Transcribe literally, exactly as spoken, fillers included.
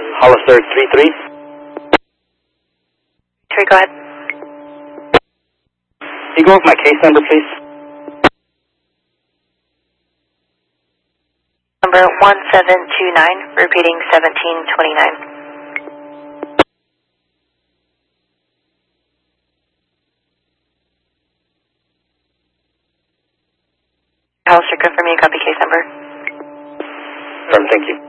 Hollister three three. Trey, go ahead. Can you go with my case number, please? Number one seven two nine, repeating seventeen twenty-nine. Hollister, confirm you copy case number. Sure, thank you.